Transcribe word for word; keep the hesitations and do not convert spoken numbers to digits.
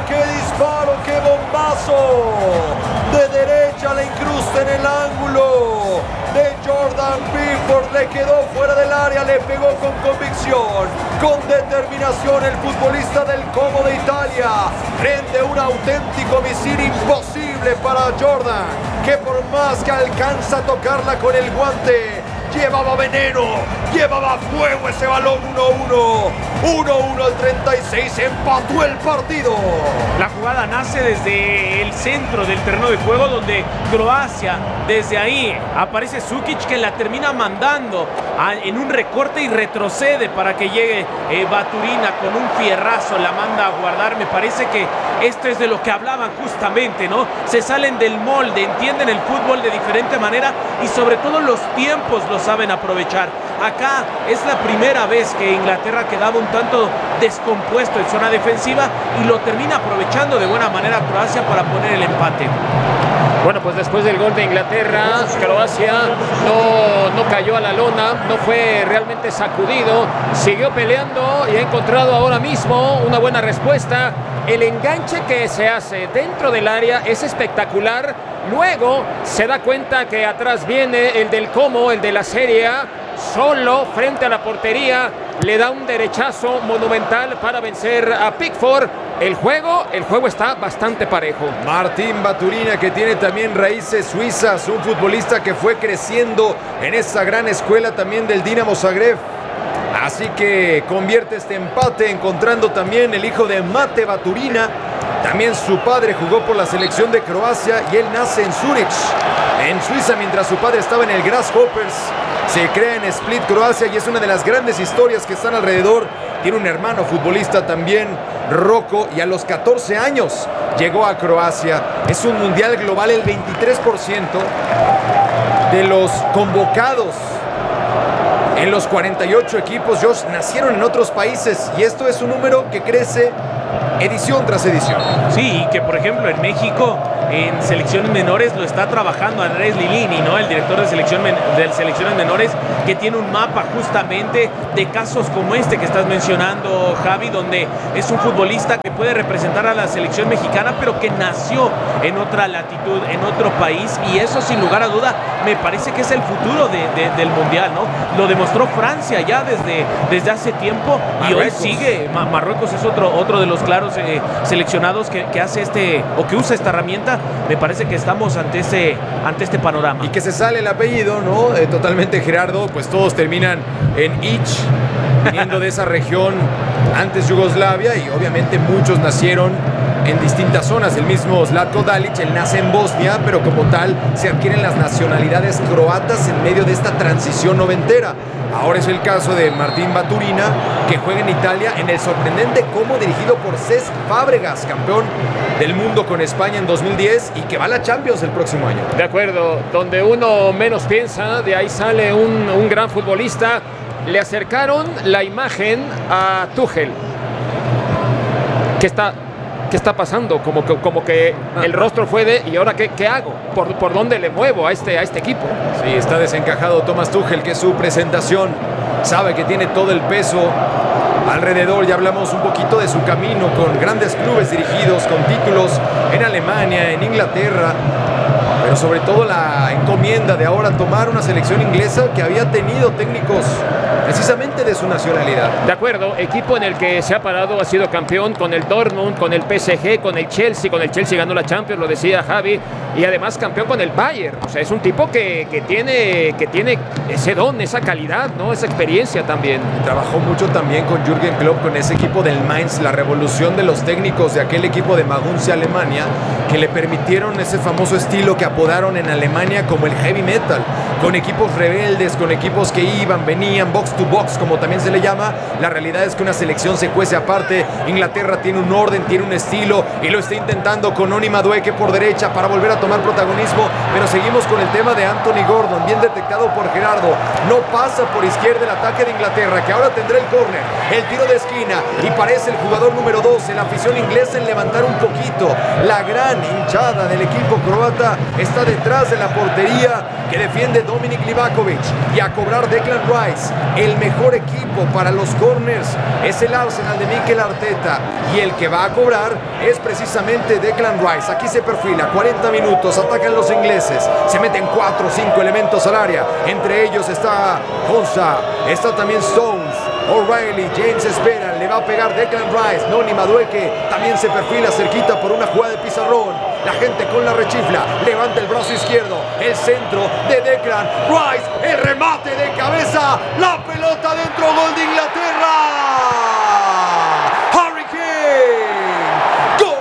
¡Qué disparo! ¡Qué bombazo! De derecha la incrusta en el ángulo de Jordan Pickford. Le quedó fuera del área, le pegó con convicción, con determinación el futbolista del Como de Italia. Prende un auténtico misil imposible para Jordan, que por más que alcanza a tocarla con el guante, llevaba veneno, llevaba fuego ese balón. Uno uno. uno uno al treinta y seis, empató el partido. La jugada nace desde el centro del terreno de juego, donde Croacia, desde ahí aparece Sukic, que la termina mandando a, en un recorte y retrocede para que llegue eh, Baturina con un fierrazo, la manda a guardar. Me parece que esto es de lo que hablaban justamente, ¿no? Se salen del molde, entienden el fútbol de diferente manera y sobre todo los tiempos los saben aprovechar. Acá es la primera vez que Inglaterra quedaba un tanto descompuesto en zona defensiva y lo termina aprovechando de buena manera Croacia para poner el empate. Bueno, pues después del gol de Inglaterra, Croacia no, no cayó a la lona, no fue realmente sacudido, siguió peleando y ha encontrado ahora mismo una buena respuesta. El enganche que se hace dentro del área es espectacular. Luego se da cuenta que atrás viene el del Como, el de la Serie A, solo frente a la portería, le da un derechazo monumental para vencer a Pickford. El juego, el juego está bastante parejo. Martín Baturina, que tiene también raíces suizas, un futbolista que fue creciendo en esa gran escuela también del Dinamo Zagreb. Así que convierte este empate, encontrando también el hijo de Mate Baturina. También su padre jugó por la selección de Croacia y él nace en Zurich, en Suiza, mientras su padre estaba en el Grasshoppers. Se crea en Split, Croacia, y es una de las grandes historias que están alrededor. Tiene un hermano futbolista también, Rocco, y a los catorce años llegó a Croacia. Es un mundial global, el veintitrés por ciento de los convocados en los cuarenta y ocho equipos, Josh, nacieron en otros países, y esto es un número que crece edición tras edición. Sí, que por ejemplo en México, en selecciones menores, lo está trabajando Andrés Lilini, ¿no? El director de, selección men de selecciones menores, que tiene un mapa justamente de casos como este que estás mencionando, Javi, donde es un futbolista que puede representar a la selección mexicana, pero que nació en otra latitud, en otro país, y eso sin lugar a duda me parece que es el futuro de, de, del Mundial, ¿no? Lo demostró Francia ya desde, desde hace tiempo, y Marruecos. hoy sigue. Ma Marruecos es otro, otro de los claros eh, seleccionados que, que hace este, o que usa esta herramienta. Me parece que estamos ante este, ante este panorama. Y que se sale el apellido, ¿no? Eh, totalmente Gerardo, pues todos terminan en Ich, viniendo de esa región antes Yugoslavia, y obviamente muchos nacieron en distintas zonas. El mismo Zlatko Dalic, él nace en Bosnia, pero como tal se adquieren las nacionalidades croatas en medio de esta transición noventera. Ahora es el caso de Martín Baturina, que juega en Italia en el sorprendente Como, dirigido por Cesc Fábregas, campeón del mundo con España en dos mil diez y que va a la Champions el próximo año. De acuerdo, donde uno menos piensa, de ahí sale un, un gran futbolista. Le acercaron la imagen a Tuchel. ¿Qué está, qué está pasando? Como que, como que el rostro fue de, ¿y ahora qué, qué hago? ¿Por, ¿Por dónde le muevo a este, a este equipo? Sí, está desencajado Thomas Tuchel, que es su presentación. Sabe que tiene todo el peso alrededor. Ya hablamos un poquito de su camino con grandes clubes dirigidos, con títulos en Alemania, en Inglaterra, pero sobre todo la encomienda de ahora tomar una selección inglesa que había tenido técnicos precisamente de su nacionalidad. De acuerdo, equipo en el que se ha parado, ha sido campeón con el Dortmund, con el P S G, con el Chelsea, con el Chelsea ganó la Champions, lo decía Javi, y además campeón con el Bayern. O sea, es un tipo que, que, tiene, que tiene ese don, esa calidad, ¿no? Esa experiencia también. Trabajó mucho también con Jürgen Klopp, con ese equipo del Mainz, la revolución de los técnicos de aquel equipo de Maguncia, Alemania, que le permitieron ese famoso estilo que apodaron en Alemania como el heavy metal, con equipos rebeldes, con equipos que iban, venían, box to box, como también se le llama. La realidad es que una selección se cuece aparte. Inglaterra tiene un orden, tiene un estilo, y lo está intentando con Oni Madueke por derecha para volver a tomar protagonismo, pero seguimos con el tema de Anthony Gordon, bien detectado por Gerardo. No pasa por izquierda el ataque de Inglaterra, que ahora tendrá el córner, el tiro de esquina, y parece el jugador número dos en la afición inglesa en levantar un poquito. La gran hinchada del equipo croata está detrás de la portería que defiende Dominic Livakovic y a cobrar Declan Rice. El mejor equipo para los corners es el Arsenal de Mikel Arteta y el que va a cobrar es precisamente Declan Rice. Aquí se perfila, cuarenta minutos, atacan los ingleses, se meten cuatro o cinco elementos al área. Entre ellos está Konsa, está también Stones, O'Reilly, James espera, le va a pegar Declan Rice. Noni Madueke también se perfila cerquita por una jugada de pizarrón. La gente con la rechifla, levanta el brazo izquierdo, el centro de Declan Rice, el remate de cabeza, la pelota dentro, gol de